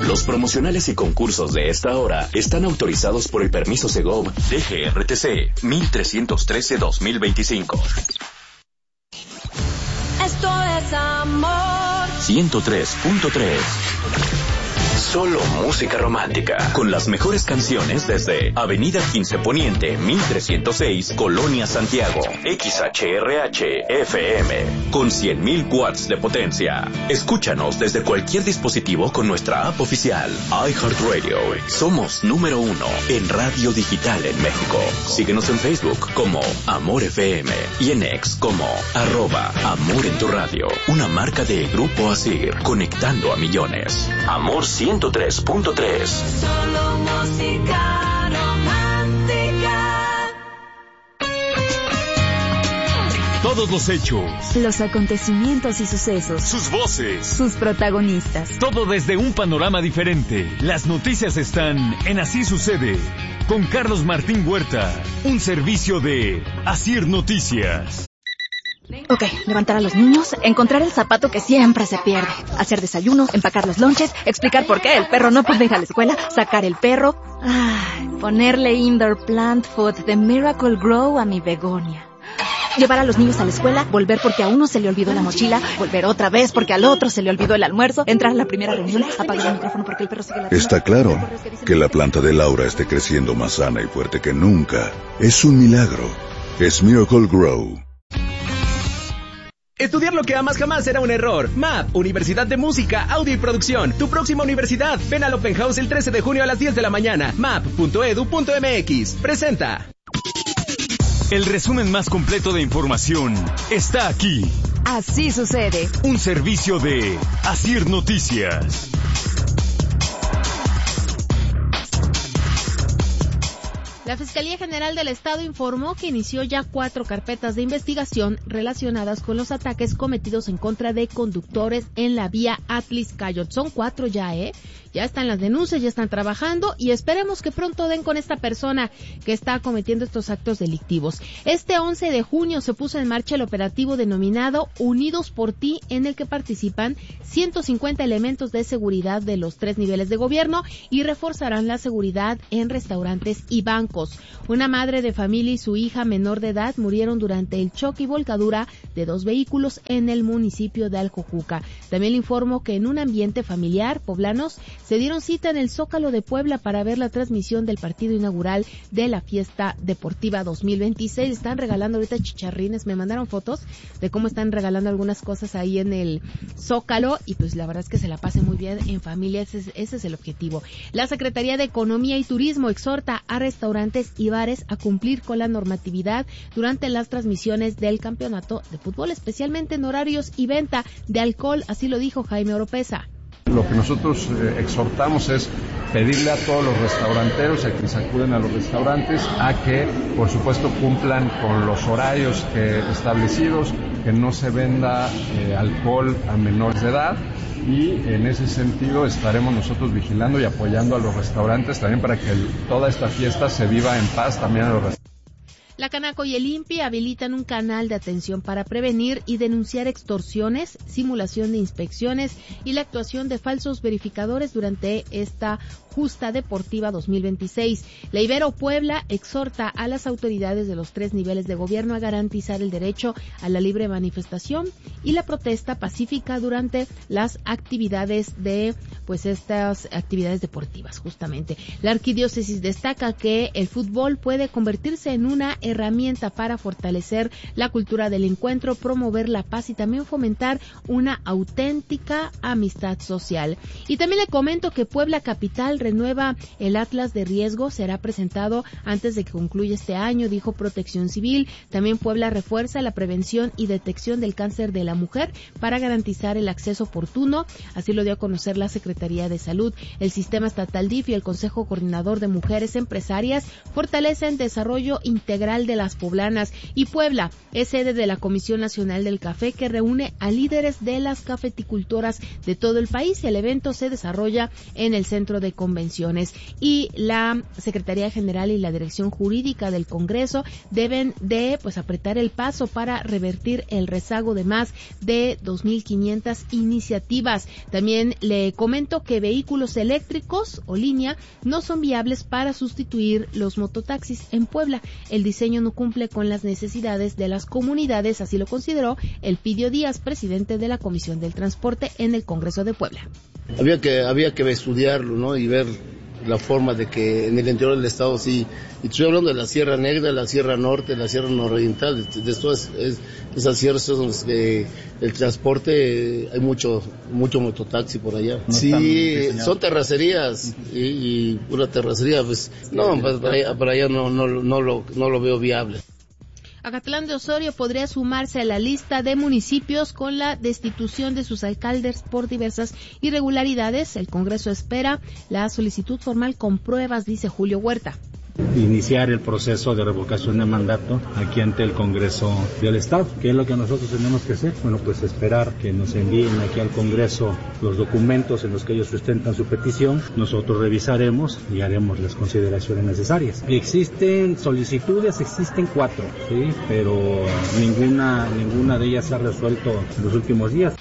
Los promocionales y concursos de esta hora están autorizados por el permiso Segov DGRTC 1313-2025. Esto es amor. 103.3. Solo música romántica, con las mejores canciones desde Avenida 15 Poniente, 1306, Colonia Santiago, XHRH FM, con 100.000 watts de potencia. Escúchanos desde cualquier dispositivo con nuestra app oficial, iHeartRadio. Somos número 1 en radio digital en México. Síguenos en Facebook como Amor FM y en X como @Amor en tu radio. Una marca de Grupo Asir, conectando a millones. Amor 103.3. Solo música romántica. Todos los hechos, los acontecimientos y sucesos, sus voces, sus protagonistas. Todo desde un panorama diferente. Las noticias están en Así Sucede, con Carlos Martín Huerta. Un servicio de Asir Noticias. Ok, levantar a los niños, encontrar el zapato que siempre se pierde, hacer desayuno, empacar los lonches, explicar por qué el perro no puede ir a la escuela, sacar el perro, ponerle indoor plant food de Miracle Grow a mi begonia. Llevar a los niños a la escuela, volver porque a uno se le olvidó la mochila, volver otra vez porque al otro se le olvidó el almuerzo, entrar a la primera reunión, apagar el micrófono porque el perro sigue ladrando. Está claro que la planta de Laura esté creciendo más sana y fuerte que nunca. Es un milagro. Es Miracle Grow. Estudiar lo que amas jamás será un error. MAP, Universidad de Música, Audio y Producción. Tu próxima universidad. Ven al Open House el 13 de junio a las 10 de la mañana. map.edu.mx. Presenta. El resumen más completo de información está aquí. Así Sucede. Un servicio de Asir Noticias. La Fiscalía General del Estado informó que inició ya 4 carpetas de investigación relacionadas con los ataques cometidos en contra de conductores en la vía Atlis-Cayot. Son 4 ya, Ya están las denuncias, ya están trabajando y esperemos que pronto den con esta persona que está cometiendo estos actos delictivos. Este 11 de junio se puso en marcha el operativo denominado Unidos por Ti, en el que participan 150 elementos de seguridad de los 3 niveles de gobierno y reforzarán la seguridad en restaurantes y bancos. Una madre de familia y su hija menor de edad murieron durante el choque y volcadura de 2 vehículos en el municipio de Aljojuca. También le informo que en un ambiente familiar, poblanos se dieron cita en el Zócalo de Puebla para ver la transmisión del partido inaugural de la Fiesta Deportiva 2026. Están regalando ahorita chicharrines, me mandaron fotos de cómo están regalando algunas cosas ahí en el Zócalo y pues la verdad es que se la pasen muy bien en familia, ese es el objetivo. La Secretaría de Economía y Turismo exhorta a restaurantes y bares a cumplir con la normatividad durante las transmisiones del campeonato de fútbol, especialmente en horarios y venta de alcohol, así lo dijo Jaime Oropesa. Lo que nosotros exhortamos es pedirle a todos los restauranteros, a quienes acuden a los restaurantes, a que, por supuesto, cumplan con los horarios establecidos, que no se venda alcohol a menores de edad. Y en ese sentido estaremos nosotros vigilando y apoyando a los restaurantes también para que toda esta fiesta se viva en paz también a los restaurantes. La Canaco y el INPI habilitan un canal de atención para prevenir y denunciar extorsiones, simulación de inspecciones y la actuación de falsos verificadores durante esta justa deportiva 2026. La Ibero Puebla exhorta a las autoridades de los 3 niveles de gobierno a garantizar el derecho a la libre manifestación y la protesta pacífica durante las actividades de, estas actividades deportivas, justamente. La Arquidiócesis destaca que el fútbol puede convertirse en una herramienta para fortalecer la cultura del encuentro, promover la paz y también fomentar una auténtica amistad social. Y también le comento que Puebla Capital renueva el Atlas de Riesgo, será presentado antes de que concluya este año, dijo Protección Civil. También Puebla refuerza la prevención y detección del cáncer de la mujer para garantizar el acceso oportuno, así lo dio a conocer la Secretaría de Salud. El Sistema Estatal DIF y el Consejo Coordinador de Mujeres Empresarias fortalecen desarrollo integral de las poblanas, y Puebla es sede de la Comisión Nacional del Café, que reúne a líderes de las cafeticultoras de todo el país. El evento se desarrolla en el Centro de Convenciones y la Secretaría General y la Dirección Jurídica del Congreso deben de apretar el paso para revertir el rezago de más de 2,500 iniciativas. También le comento comentó que vehículos eléctricos o línea no son viables para sustituir los mototaxis en Puebla. El diseño no cumple con las necesidades de las comunidades, así lo consideró Elpidio Díaz, presidente de la Comisión del Transporte en el Congreso de Puebla. Había que estudiarlo, ¿no? Y ver la forma de que en el interior del estado sí, y estoy hablando de la Sierra Negra, la Sierra Norte, la Sierra Nororiental, de todas esas sierras donde el transporte, hay mucho mototaxi por allá. No, sí, son terracerías y pura terracería, pues no, para allá no lo veo viable. Acatlán de Osorio podría sumarse a la lista de municipios con la destitución de sus alcaldes por diversas irregularidades. El Congreso espera la solicitud formal con pruebas, dice Julio Huerta. Iniciar el proceso de revocación de mandato aquí ante el Congreso del Estado. ¿Qué es lo que nosotros tenemos que hacer? Bueno, pues esperar que nos envíen aquí al Congreso los documentos en los que ellos sustentan su petición. Nosotros revisaremos y haremos las consideraciones necesarias. Existen solicitudes, existen 4, ¿sí? Pero ninguna de ellas se ha resuelto en los últimos días.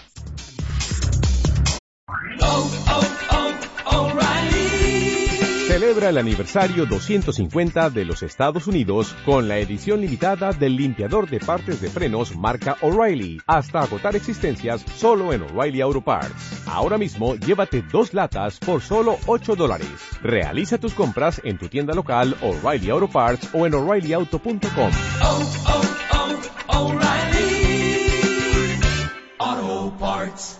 Celebra el aniversario 250 de los Estados Unidos con la edición limitada del limpiador de partes de frenos marca O'Reilly, hasta agotar existencias solo en O'Reilly Auto Parts. Ahora mismo llévate 2 latas por solo $8. Realiza tus compras en tu tienda local O'Reilly Auto Parts o en O'ReillyAuto.com. O'Reilly Auto Parts.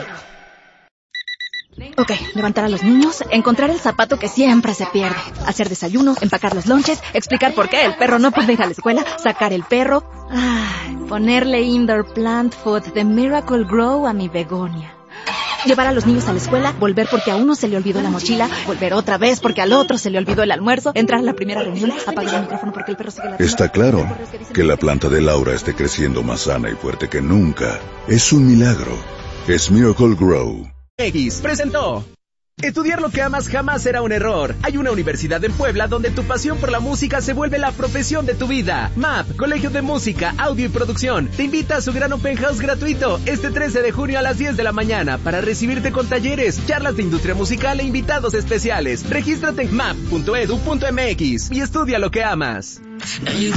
Ok, levantar a los niños, encontrar el zapato que siempre se pierde, hacer desayuno, empacar los lonches, explicar por qué el perro no puede ir a la escuela, sacar el perro, ponerle indoor plant food de Miracle Grow a mi begonia. Llevar a los niños a la escuela, volver porque a uno se le olvidó la mochila, volver otra vez porque al otro se le olvidó el almuerzo, entrar a la primera reunión, apagar el micrófono porque el perro sigue latiendo. Está claro que la planta de Laura esté creciendo más sana y fuerte que nunca. Es un milagro. Es Miracle Grow. X presentó. Estudiar lo que amas jamás será un error. Hay una universidad en Puebla donde tu pasión por la música se vuelve la profesión de tu vida. MAP, Colegio de Música, Audio y Producción, te invita a su gran open house gratuito este 13 de junio a las 10 de la mañana para recibirte con talleres, charlas de industria musical e invitados especiales. Regístrate en map.edu.mx y estudia lo que amas.